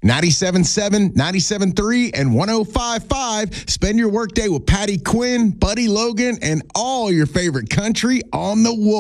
97.7, 97.3, and 105.5. Spend your workday with Patty Quinn, Buddy Logan, and all your favorite country on the Wolf.